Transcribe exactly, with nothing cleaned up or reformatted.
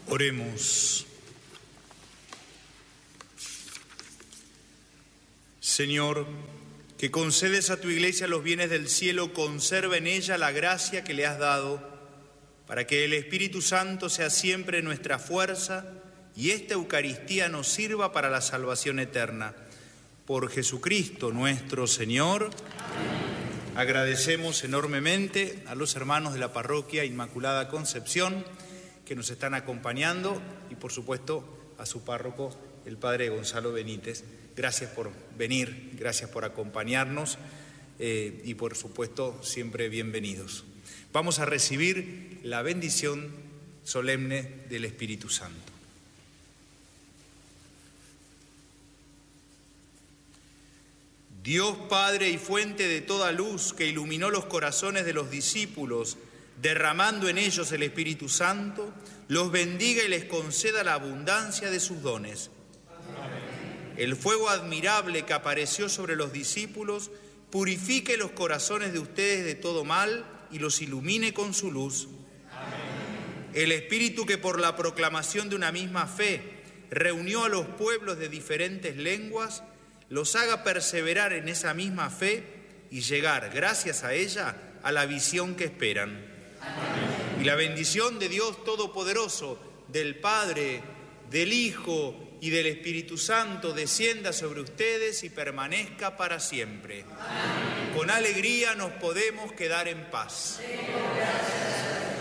Oremos. Señor, que concedes a tu Iglesia los bienes del cielo, conserva en ella la gracia que le has dado, para que el Espíritu Santo sea siempre nuestra fuerza y esta Eucaristía nos sirva para la salvación eterna. Por Jesucristo nuestro Señor. Amén. Agradecemos enormemente a los hermanos de la Parroquia Inmaculada Concepción que nos están acompañando y por supuesto a su párroco, el Padre Gonzalo Benítez. Gracias por venir, gracias por acompañarnos eh, y por supuesto siempre bienvenidos. Vamos a recibir la bendición solemne del Espíritu Santo. Dios Padre y fuente de toda luz, que iluminó los corazones de los discípulos, derramando en ellos el Espíritu Santo, los bendiga y les conceda la abundancia de sus dones. Amén. El fuego admirable que apareció sobre los discípulos purifique los corazones de ustedes de todo mal y los ilumine con su luz. Amén. El Espíritu que por la proclamación de una misma fe reunió a los pueblos de diferentes lenguas, los haga perseverar en esa misma fe y llegar, gracias a ella, a la visión que esperan. Amén. Y la bendición de Dios Todopoderoso, del Padre, del Hijo y del Espíritu Santo descienda sobre ustedes y permanezca para siempre. Amén. Con alegría nos podemos quedar en paz. Sí,